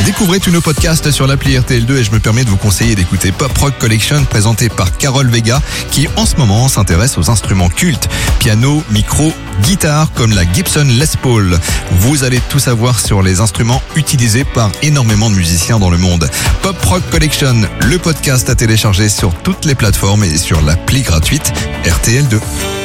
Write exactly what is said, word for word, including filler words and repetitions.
Découvrez tous nos podcasts sur l'appli R T L deux et je me permets de vous conseiller d'écouter Pop Rock Collection présenté par Carole Vega qui en ce moment s'intéresse aux instruments cultes, piano, micro, guitare comme la Gibson Les Paul. Vous allez tout savoir sur les instruments utilisés par énormément de musiciens dans le monde. Pop Rock Collection, le podcast à télécharger sur toutes les plateformes et sur l'appli gratuite R T L deux.